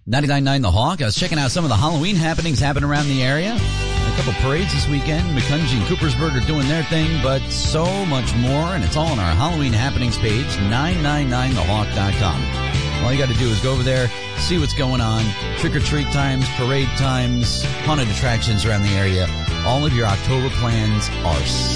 99.9 The Hawk. I was checking out some of the Halloween happenings happening around the area. A couple parades this weekend. McCungy and Coopersburg are doing their thing, but so much more, and it's all on our Halloween happenings page, 999thehawk.com. All you got to do is go over there, see what's going on, trick-or-treat times, parade times, haunted attractions around the area. All of your October plans are